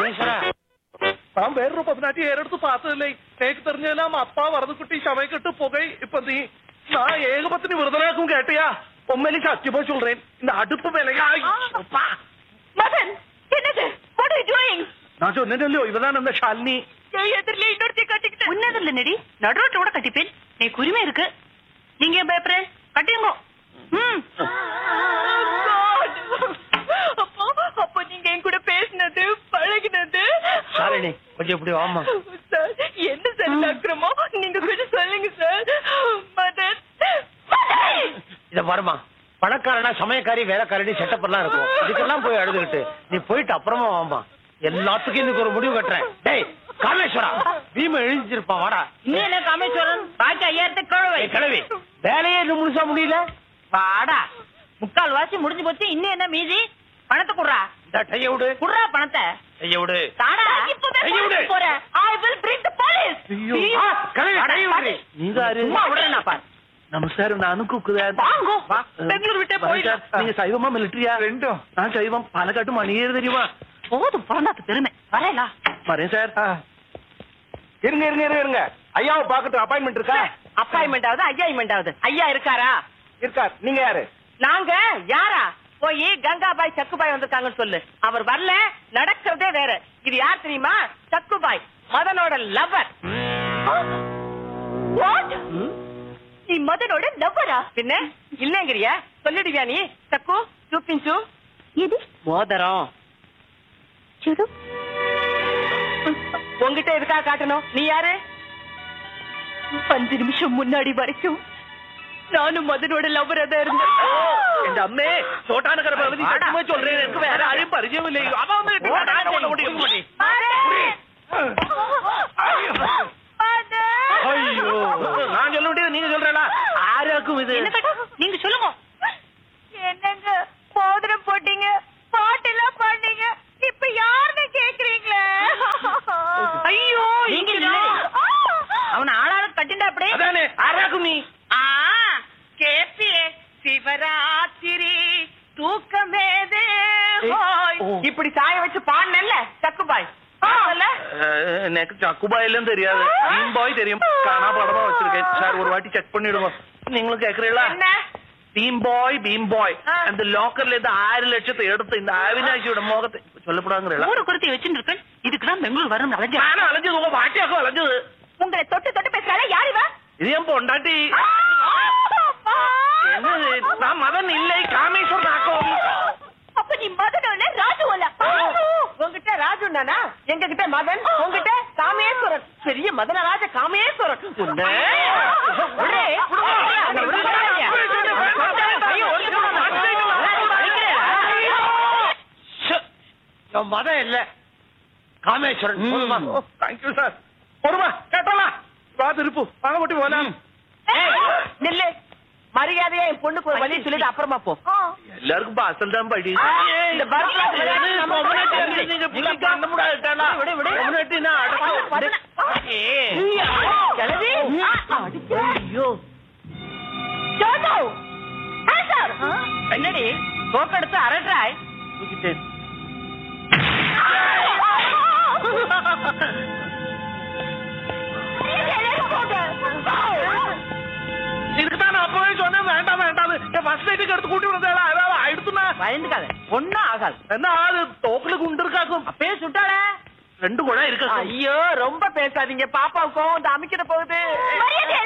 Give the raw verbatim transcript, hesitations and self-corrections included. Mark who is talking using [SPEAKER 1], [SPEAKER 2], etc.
[SPEAKER 1] நான் வேறொரு பதினாட்டி ஏறெடுத்து பார்த்ததில்லை. கேக்கு தெரிஞ்செல்லாம் அப்பா வரதுக்குட்டி சமைக்கிட்டு புகை. இப்ப நீ நான் ஏகபத்தினி விருதனாக்கும் கேட்டியா? உண்மையிலே சத்தியமா சொல்றேன், இந்த அடுப்பு விலையா?
[SPEAKER 2] மதன், என்னது? What are you doing?
[SPEAKER 1] நான் சொன்னேன்லோ, இவதான் அந்த ஷாலினி.
[SPEAKER 2] எதிரில இன்னொருத்தி கட்டிக்கிட்டு உன்னதில்ல நடி, நடுரோட்டோட கட்டிப்பேன். நீ குருமே இருக்கு, நீங்க ஏன் பயப்படுற? கட்டியுங்கோ. ம். அப்போ அப்போ நீங்க என் கூட பேசினது பழகினது
[SPEAKER 3] ஷாலினி கொஞ்சம் இப்படி வாமா.
[SPEAKER 2] சார், என்ன சார் அக்கிரமோ? நீங்க கொஞ்சம் சொல்லுங்க சார். மதன்,
[SPEAKER 3] இத பாருமா, பணக்காரனா சமயக்காரி வேலைக்காரடி செட்டப் எல்லாம் இருக்கும். இதுக்கெல்லாம் போய் அழுதுகிட்டு நீ போயிட்டு அப்புறமா வாமா. எல்லாத்துக்கும் இதுக்கு ஒரு முடிவு கட்டுறேன். டேய் காமேஸ்வரா, பீம எழுதிச்சிருப்பான் வாடா.
[SPEAKER 2] நீ என்ன காமேஸ்வரன்? பாக்கி ஐயாயிரத்து கிழவை
[SPEAKER 3] கிழவி வேலையே இன்னும் முழுசா முடியல.
[SPEAKER 2] வாடா, முக்கால் வாசி முடிஞ்சு போச்சு. இன்னும் என்ன மீதி? பணத்தை குடுறா.
[SPEAKER 3] இந்த கைய விடு.
[SPEAKER 2] குடுறா பணத்தை.
[SPEAKER 3] கைய விடு.
[SPEAKER 2] தாடா, இப்பவே போறேன். I will bring the police.
[SPEAKER 3] ஆ, கிழவி கைய விடு.
[SPEAKER 1] நீங்க யாரு?
[SPEAKER 2] சும்மா விடுறேன் நான் பாரு.
[SPEAKER 1] நமஸ்காரம், நானும் கூக்குதேன்.
[SPEAKER 2] வாங்கோ, பெங்களூர் விட்டே போயிடலாம்.
[SPEAKER 1] நீங்க சைவமா மிலிட்டரியா? ரெண்டும். நான் சைவம். பாலக்காட்டு மணியேறு தெரியுமா?
[SPEAKER 2] போதும் பிறந்தாத்து பெருமை. வரேலா
[SPEAKER 1] வரேன் சார். இருங்க இருங்க இருங்க இருங்க ஐயாவை பாக்கட்டு அப்பாயின்மெண்ட் இருக்கா?
[SPEAKER 2] அப்பாயின்மெண்ட் ஆகுது, ஐயாயின்மெண்ட் ஆகுது. ஐயா இருக்காரா?
[SPEAKER 1] இருக்கார். நீங்க யாரு?
[SPEAKER 2] நாங்க யாரா? போய் கங்காபாய் சக்குபாய் வந்திருக்காங்கன்னு சொல்லு. அவர் வரல, நடக்கிறதே வேற. இது யார் தெரியுமா? சக்குபாய், மதனோட லவர். நீ மதனோட லவ்வரா? பின்ன இல்லங்கிறியா? சொல்லிடுவியா நீ? சக்கு சூப்பிஞ்சு இது மோதிரம் சுடு. உங்ககிட்ட எதுக்கா காட்டணும்? நீ யாரு? அஞ்சு நிமிஷம் முன்னாடி வரைக்கும் நானும் மதனோட லவ்வரா தான் இருந்தேன்.
[SPEAKER 1] என் அம்மே சோட்டானகர பகுதி சத்தியமா சொல்றேன், எனக்கு வேற யாரையும் பரிச்சயம் இல்லை. அவன் வந்து ஐயோ, நான் சொல்ல முடியாது, நீங்க சொல்றா? ஆராக்கும் இது
[SPEAKER 2] நீங்க சொல்லுங்க. என்னங்க மோதிரம் போட்டீங்க, பாட்டெல்லாம் பாட்டீங்க, இப்ப யாருன்னு கேக்குறீங்களே? ஐயோ, நீங்க அவன் ஆளாள கட்டிண்டா அப்படி
[SPEAKER 1] அதானே ஆராக்கும். நீ
[SPEAKER 2] கேப்பியே சிவராத்திரி தூக்கமேதே இப்படி சாய வச்சு பாடினல்ல சக்குபாய்.
[SPEAKER 1] எனக்கு சக்குபாயிலும் தெரியாது, பீம் பாய் தெரியும். காணா படமா வச்சிருக்கேன் சார், ஒரு வாட்டி செக் பண்ணிடுவோம். நீங்களும் கேக்குறீங்களா? பீம் பாய் பீம் பாய் அந்த லாக்கர்ல இருந்து ஆறு லட்சத்தை எடுத்து இந்த அவினாஷியோட மோகத்தை சொல்லப்படாங்கிறீங்களா?
[SPEAKER 2] ஒரு குருத்தி வச்சுட்டு இருக்கேன். இதுக்குதான் பெங்களூர் வரும் அலைஞ்சு.
[SPEAKER 1] நானும் அலைஞ்சது, உங்க பாட்டியாக்கும் அலைஞ்சது.
[SPEAKER 2] உங்களை தொட்டு தொட்டு பேசுறாளே யாரு இவ?
[SPEAKER 1] இது என் பொண்டாட்டி. என்னது? நான் மதன் இல்லை, காமேஸ்வர் நாக்கம்.
[SPEAKER 2] அப்ப நீ மதனோட ராஜுவல. உங்ககிட்ட ராஜு நானா, எங்க கிட்ட மதன், உங்ககிட்ட காமேஸ்வரன். பெரிய மதனராஜ காமேஸ்வரன்.
[SPEAKER 3] மதம் இல்ல காமேஸ்வரன்.
[SPEAKER 1] Thank you sir. பொறுமா கேட்டலாம். வா திருப்பு வாங்க போட்டு போலாம்.
[SPEAKER 2] நில்லு, மரியாதையா என் பொண்ணுக்கு ஒரு வழி சொல்லிட்டு அப்புறமா போ.
[SPEAKER 1] எல்லாருக்கும் அசல் தான் படி.
[SPEAKER 2] இந்த என்னடி தோக்கெடுத்து அரட்டாய்?
[SPEAKER 1] இதுக்குதான் நான் அப்பவே சொன்னேன் வேண்டாம் வேண்டாம். ஃபர்ஸ்ட் நைட்டுக்கு எடுத்து கூட்டி விடுறதா ஏதாவது ஆயிடுத்துனா?
[SPEAKER 2] பயந்துக்காத, ஒன்னும் ஆகாது.
[SPEAKER 1] என்ன ஆகுது? தோக்குல குண்டு இருக்காக்கும்.
[SPEAKER 2] அப்பயே சுட்டாளே.
[SPEAKER 1] ரெண்டு கூட இருக்கு.
[SPEAKER 2] ஐயோ ரொம்ப பேசாதீங்க, பாப்பாவுக்கும் இந்த அமைக்கிற போகுது.